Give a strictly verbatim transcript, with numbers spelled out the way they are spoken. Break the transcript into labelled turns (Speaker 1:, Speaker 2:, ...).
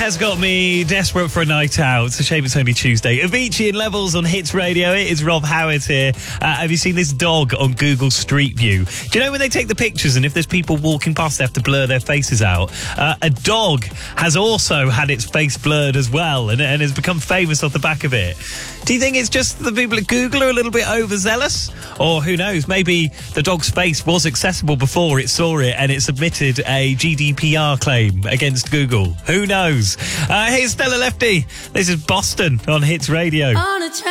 Speaker 1: has got me desperate for a night out. It's a shame it's only Tuesday. Avicii and Levels on Hits Radio. It is Rob Howard here. Uh, have you seen this dog on Google Street View? Do you know when they take the pictures and if there's people walking past, they have to blur their faces out? Uh, a dog has also had its face blurred as well and, and has become famous off the back of it. Do you think it's just the people at Google are a little bit overzealous? Or who knows, maybe the dog's face was accessible before it saw it and it submitted a G D P R claim against Google. Who knows? Uh, here's Stella Lefty. This is Boston on Hits Radio.
Speaker 2: On a